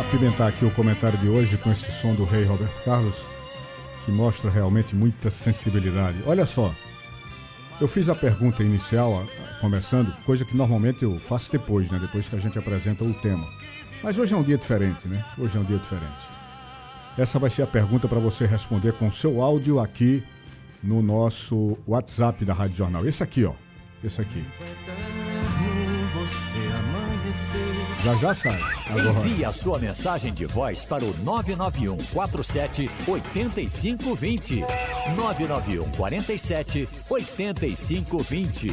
apimentar aqui o comentário de hoje com esse som do rei Roberto Carlos, que mostra realmente muita sensibilidade. Olha só, eu fiz a pergunta inicial, começando, coisa que normalmente eu faço depois, né? Depois que a gente apresenta o tema. Mas hoje é um dia diferente, né? Hoje é um dia diferente. Essa vai ser a pergunta para você responder com seu áudio aqui no nosso WhatsApp da Rádio Jornal. Esse aqui, ó. Esse aqui. Já sai. Agora. Envie a sua mensagem de voz para o 991 47 8520. 991 47 8520.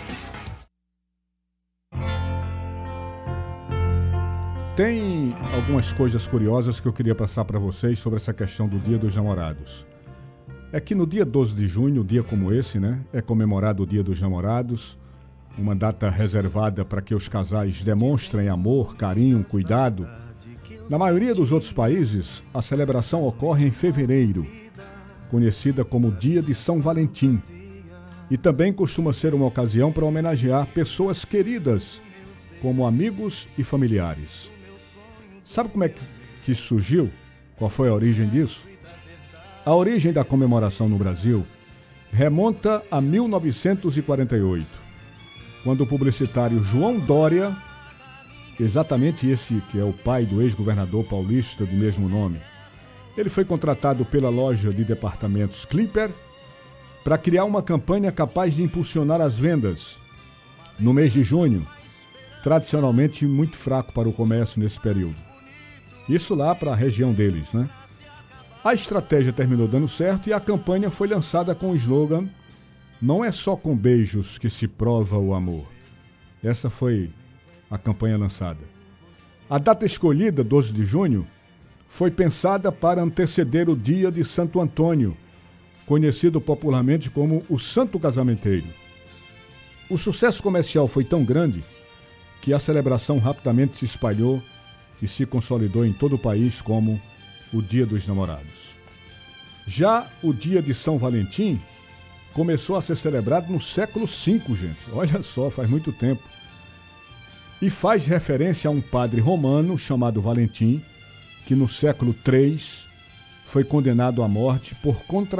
Tem algumas coisas curiosas que eu queria passar para vocês sobre essa questão do Dia dos Namorados. É que no dia 12 de junho, dia como esse, né, é comemorado o Dia dos Namorados, uma data reservada para que os casais demonstrem amor, carinho, cuidado. Na maioria dos outros países, a celebração ocorre em fevereiro, conhecida como Dia de São Valentim, e também costuma ser uma ocasião para homenagear pessoas queridas, como amigos e familiares. Sabe como é que isso surgiu? Qual foi a origem disso? A origem da comemoração no Brasil remonta a 1948, quando o publicitário João Dória, exatamente esse que é o pai do ex-governador paulista do mesmo nome, ele foi contratado pela loja de departamentos Clipper para criar uma campanha capaz de impulsionar as vendas. No mês de junho, tradicionalmente muito fraco para o comércio nesse período. Isso lá para a região deles, né? A estratégia terminou dando certo e a campanha foi lançada com o slogan "Não é só com beijos que se prova o amor". Essa foi a campanha lançada. A data escolhida, 12 de junho, foi pensada para anteceder o dia de Santo Antônio, conhecido popularmente como o Santo Casamenteiro. O sucesso comercial foi tão grande que a celebração rapidamente se espalhou e se consolidou em todo o país como o Dia dos Namorados. Já o Dia de São Valentim começou a ser celebrado no século V, gente. Olha só, faz muito tempo. E faz referência a um padre romano chamado Valentim, que no século III foi condenado à morte por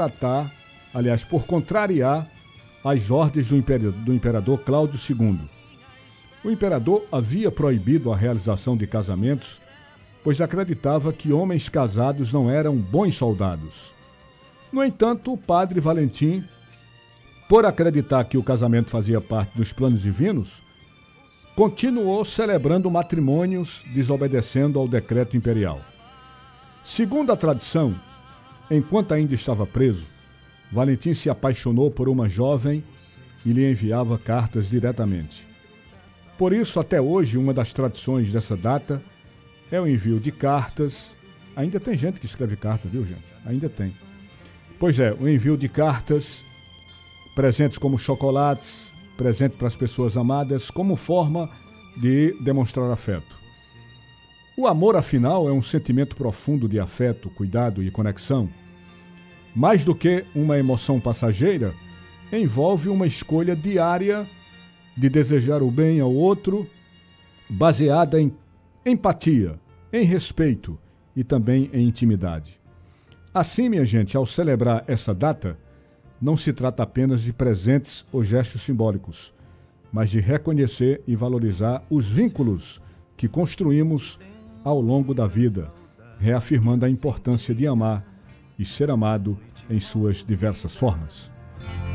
contrariar as ordens do imperador Cláudio II. O imperador havia proibido a realização de casamentos, pois acreditava que homens casados não eram bons soldados. No entanto, o padre Valentim, por acreditar que o casamento fazia parte dos planos divinos, continuou celebrando matrimônios, desobedecendo ao decreto imperial. Segundo a tradição, enquanto ainda estava preso, Valentim se apaixonou por uma jovem e lhe enviava cartas diretamente. Por isso, até hoje, uma das tradições dessa data é o envio de cartas. Ainda tem gente que escreve carta, viu, gente? Ainda tem. Pois é, o envio de cartas, presentes como chocolates, presente para as pessoas amadas, como forma de demonstrar afeto. O amor, afinal, é um sentimento profundo de afeto, cuidado e conexão. Mais do que uma emoção passageira, envolve uma escolha diária de desejar o bem ao outro, baseada em empatia, em respeito e também em intimidade. Assim, minha gente, ao celebrar essa data, não se trata apenas de presentes ou gestos simbólicos, mas de reconhecer e valorizar os vínculos que construímos ao longo da vida, reafirmando a importância de amar e ser amado em suas diversas formas.